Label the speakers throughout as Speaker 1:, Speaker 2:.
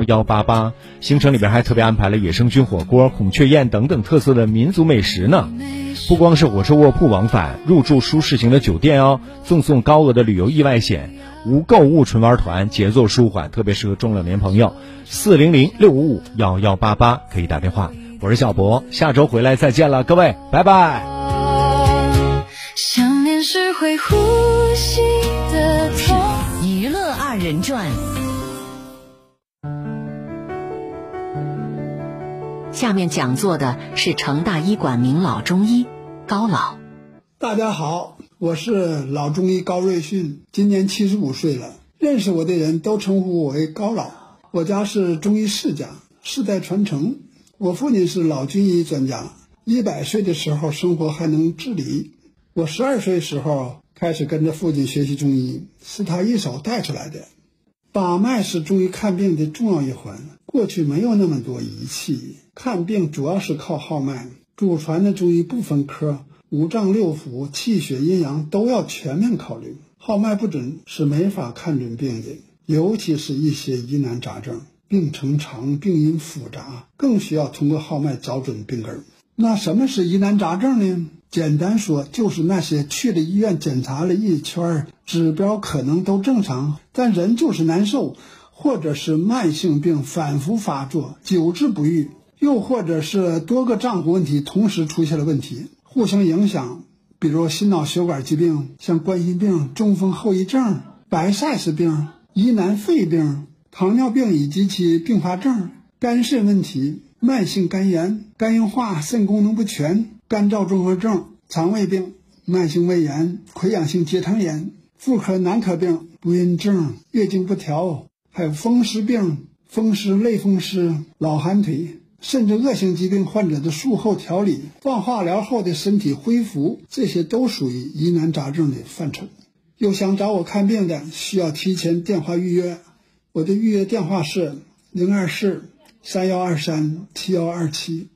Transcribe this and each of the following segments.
Speaker 1: 1188。行程里边还特别安排了野生菌火锅、孔雀宴等等特色的民族美食呢。不光是火车卧铺往返，入住舒适型的酒店哦，赠送高额的旅游意外险，无购物纯玩团，节奏舒缓，特别适合中老年朋友。400-655-1188可以打电话。我是小博，下周回来再见了，各位，拜拜。
Speaker 2: 想念是会呼吸的痛。
Speaker 3: 娱乐二人转。下面讲座的是成大医馆名老中医高老。
Speaker 4: 大家好，我是老中医高瑞迅，今年75岁了，认识我的人都称呼我为高老。我家是中医世家，世代传承。我父亲是老军医专家，100岁的时候生活还能自理。我12岁时候开始跟着父亲学习中医，是他一手带出来的。把脉是中医看病的重要一环，过去没有那么多仪器，看病主要是靠号脉。祖传的中医不分科，五脏六腑、气血阴阳都要全面考虑，号脉不准是没法看准病的，尤其是一些疑难杂症，病程长、病因复杂，更需要通过号脉找准病根。那什么是疑难杂症呢？简单说，就是那些去了医院检查了一圈，指标可能都正常，但人就是难受，或者是慢性病反复发作，久治不愈，又或者是多个脏腑问题同时出现了问题，互相影响，比如心脑血管疾病，像冠心病、中风后遗症、白塞氏病、疑难肺病、糖尿病以及其并发症、肝肾问题、慢性肝炎、肝硬化、肾功能不全、干燥综合症、肠胃病、慢性胃炎、溃疡性结肠炎、妇科男科病、不孕症、月经不调，还有风湿病、风湿、类风湿、老寒腿，甚至恶性疾病患者的术后调理、放化疗后的身体恢复，这些都属于疑难杂症的范畴。有想找我看病的，需要提前电话预约。我的预约电话是024-3123-7127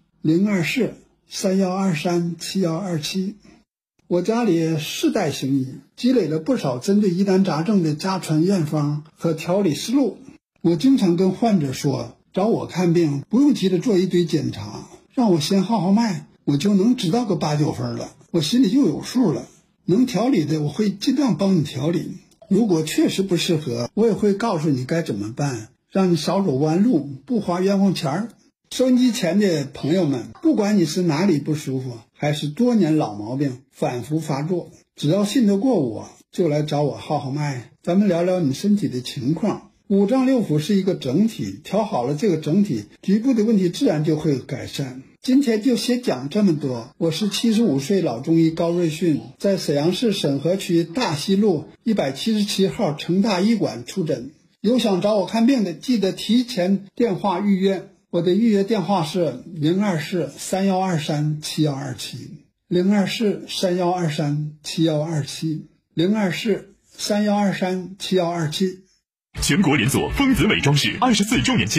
Speaker 4: 024-3123-7127。我家里世代行医，积累了不少针对疑难杂症的家传验方和调理思路。我经常跟患者说，找我看病不用急着做一堆检查，让我先号号脉，我就能知道个8、9分了，我心里就有数了。能调理的我会尽量帮你调理，如果确实不适合，我也会告诉你该怎么办，让你少走弯路，不花冤枉钱。收音机前的朋友们，不管你是哪里不舒服，还是多年老毛病反复发作，只要信得过我，就来找我号号脉，咱们聊聊你身体的情况。五脏六腑是一个整体，调好了这个整体，局部的问题自然就会改善。今天就先讲这么多。我是75岁老中医高瑞迅，在沈阳市沈河区大西路177号成大医馆出诊。有想找我看病的，记得提前电话预约。我的预约电话是024-3123-7127 024-3123-7127 024-3123-7127。
Speaker 5: 全国连锁丰子美装饰24周年庆